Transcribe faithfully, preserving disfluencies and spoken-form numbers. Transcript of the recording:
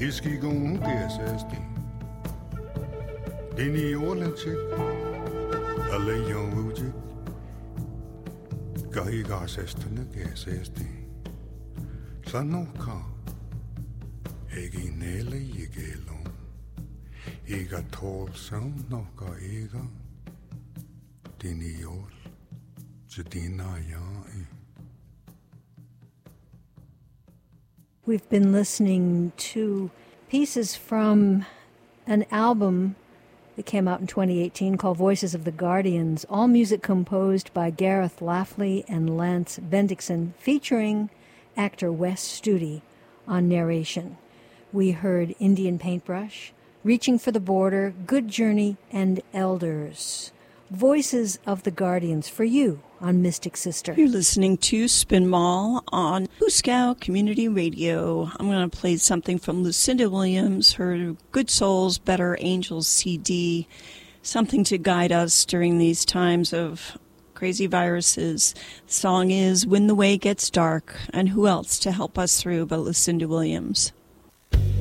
Iskigon kesesti. Dini olenchik. Alayon wujik. Gahiga sestana kesesti. Sanoka. Egi nele yigelon. Iga tol sound noka ega. Dini ol. Jadina ya. We've been listening to pieces from an album that came out in twenty eighteen called Voices of the Guardians, all music composed by Gareth Lafley and Lance Bendixson, featuring actor Wes Studi on narration. We heard Indian Paintbrush, Reaching for the Border, Good Journey, and Elders. Voices of the Guardians for you on Mystic Sister. You're listening to Spin Mall on Huskow Community Radio. I'm going to play something from Lucinda Williams, her Good Souls, Better Angels C D, something to guide us during these times of crazy viruses. The song is When the Way Gets Dark, and who else to help us through but Lucinda Williams.